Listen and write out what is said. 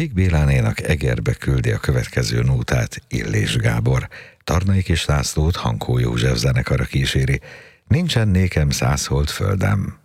Vég Bélánénak Egerbe küldi a következő nótát Illés Gábor. Tarnai Kis Lászlót Hankó József zenekara kíséri. Nincsen nékem 100 hold földem.